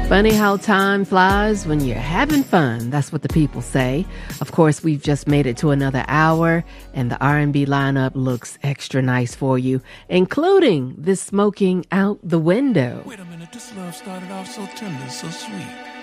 Funny how time flies when you're having fun. That's what the people say. Of course, we've just made it to another hour, and the R&B lineup looks extra nice for you, including this Smoking Out the Window. Wait a minute, this love started off so tender, so sweet.